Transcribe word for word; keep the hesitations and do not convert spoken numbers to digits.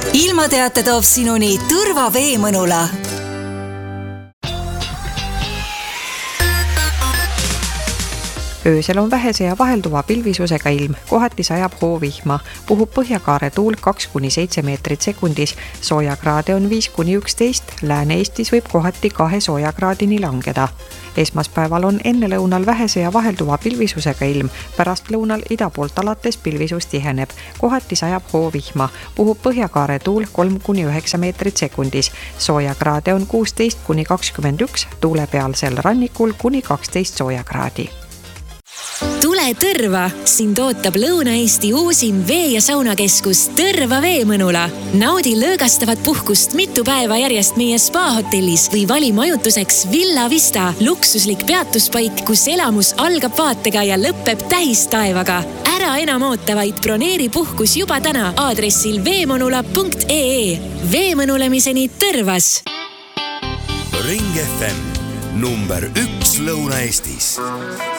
ilmateate toob sinuni Tõrva Veemõnula. Öösel on vähese ja vahelduva pilvisusega ilm, kohati sajab hoovihma, puhub põhjakaare tuul kaks kuni seitse meetrit sekundis, soojakraade on viis kuni üksteist, Lääne-Eestis võib kohati kahe soojakraadini langeda. Esmaspäeval on ennelõunal vähese ja vahelduva pilvisusega ilm, pärast lõunal ida poolt alates pilvisus tiheneb, kohati sajab hoovihma, puhub põhjakaare tuul kolm kuni üheksa meetrit sekundis, soojakraade on kuusteist kuni kakskümmend üks, tuulepealsel rannikul kuni kaksteist soojakraadi. Tule Tõrva! Sind ootab Lõuna-Eesti uusim vee- ja saunakeskus Tõrva Veemõnula. Naudi lõõgastavat puhkust mitu päeva järjest meie spa-hotellis või vali majutuseks Villa Vista, luksuslik peatuspaik, kus elamus algab vaatega ja lõpeb tähistaevaga. Ära enam oota, vaid broneeri puhkus juba täna aadressil veemõnula punkt ee. Veemõnulemiseni Tõrvas! Ring F M, number üks Lõuna-Eestis.